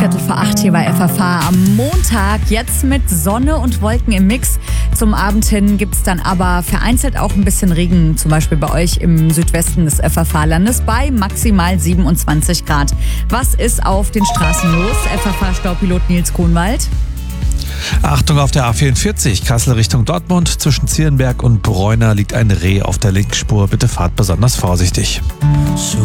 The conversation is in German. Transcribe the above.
7:15 hier bei FFH am Montag. Jetzt mit Sonne und Wolken im Mix. Zum Abend hin gibt es dann aber vereinzelt auch ein bisschen Regen, zum Beispiel bei euch im Südwesten des FFH-Landes bei maximal 27 Grad. Was ist auf den Straßen los? FFH-Staupilot Nils Grunwald. Achtung auf der A44, Kassel Richtung Dortmund. Zwischen Zierenberg und Bräuner liegt ein Reh auf der Linksspur. Bitte fahrt besonders vorsichtig.